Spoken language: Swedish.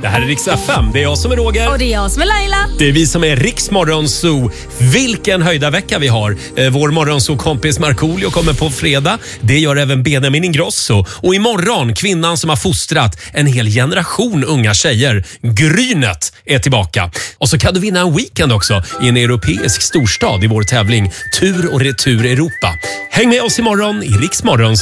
Det här är Rix FM. Det är jag som är Roger. Och det är jag som är Laila. Det är vi som är Rix Morgonzoo. Vilken höjda vecka vi har. Vår Morgonzoo-kompis Markoolio kommer på fredag. Det gör även Benjamin Ingrosso. Och imorgon, kvinnan som har fostrat en hel generation unga tjejer. Grynet är tillbaka. Och så kan du vinna en weekend också i en europeisk storstad i vår tävling Tur och retur Europa. Häng med oss imorgon i Rix Morgonzoo.